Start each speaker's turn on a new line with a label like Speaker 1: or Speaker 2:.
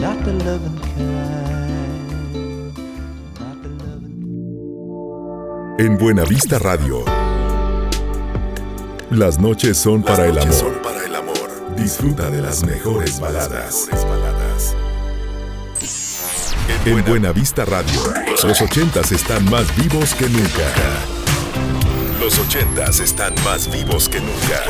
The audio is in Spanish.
Speaker 1: not the loving kind, not the loving.
Speaker 2: En Buenavista Radio, las noches son para el amor. Disfruta de las mejores baladas. En Buenavista Radio, los 80s están más vivos que nunca. Los 80s están más vivos que nunca.